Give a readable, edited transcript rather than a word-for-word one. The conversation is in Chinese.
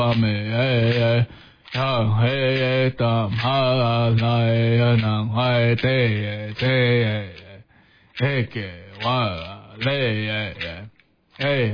me yang he tam ha lai nang hai te ke wa le